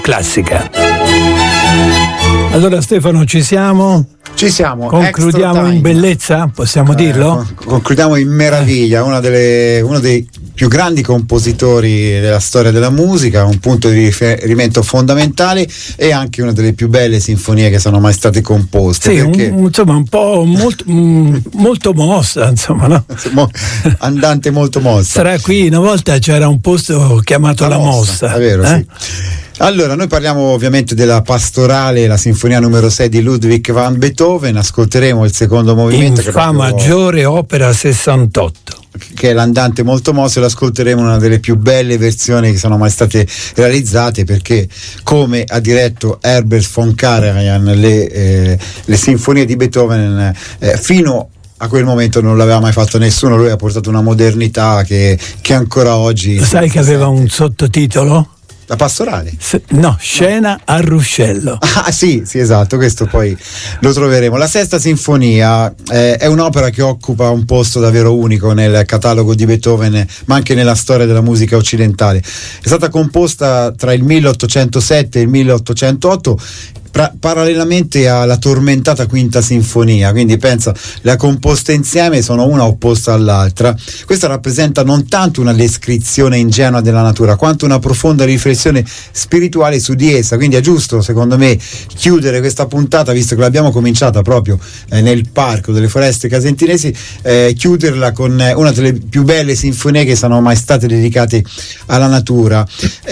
classica. Allora Stefano, ci siamo? Ci siamo. Concludiamo in bellezza, possiamo dirlo? Concludiamo in meraviglia, uno dei più grandi compositori della storia della musica, un punto di riferimento fondamentale e anche una delle più belle sinfonie che sono mai state composte. Sì, perché insomma un po' molto mossa, insomma, no? Andante molto mossa. Sarà qui, una volta c'era un posto chiamato La Mossa. È vero, sì. Allora, noi parliamo ovviamente della Pastorale, la sinfonia numero 6 di Ludwig van Beethoven. Ascolteremo il secondo movimento, in Fa maggiore, opera 68, che è l'andante molto mosso, e l'ascolteremo una delle più belle versioni che sono mai state realizzate, perché come ha diretto Herbert von Karajan le sinfonie di Beethoven fino a quel momento non l'aveva mai fatto nessuno. Lui ha portato una modernità che ancora oggi... Sai che aveva un sottotitolo? La Pastorale? No, Scena a Ruscello. Ah sì, esatto, questo poi lo troveremo. La sesta sinfonia è un'opera che occupa un posto davvero unico nel catalogo di Beethoven, ma anche nella storia della musica occidentale. È stata composta tra il 1807 e il 1808, parallelamente alla tormentata quinta sinfonia, quindi pensa, le ha composte insieme, sono una opposta all'altra. Questa rappresenta non tanto una descrizione ingenua della natura, quanto una profonda riflessione spirituale su di essa. Quindi è giusto, secondo me, chiudere questa puntata, visto che l'abbiamo cominciata proprio nel Parco delle Foreste Casentinesi, chiuderla con una delle più belle sinfonie che sono mai state dedicate alla natura.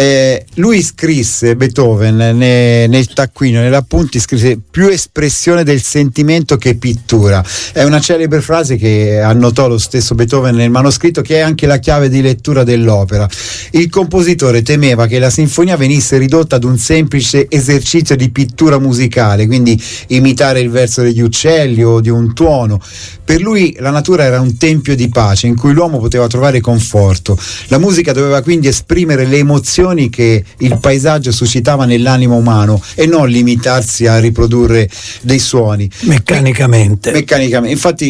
Lui scrisse, Beethoven, nel taccuino, appunti, scrisse: più espressione del sentimento che pittura. È una celebre frase che annotò lo stesso Beethoven nel manoscritto, che è anche la chiave di lettura dell'opera. Il compositore temeva che la sinfonia venisse ridotta ad un semplice esercizio di pittura musicale, quindi imitare il verso degli uccelli o di un tuono. Per lui la natura era un tempio di pace in cui l'uomo poteva trovare conforto. La musica doveva quindi esprimere le emozioni che il paesaggio suscitava nell'animo umano e non limitarsi a riprodurre dei suoni meccanicamente. Infatti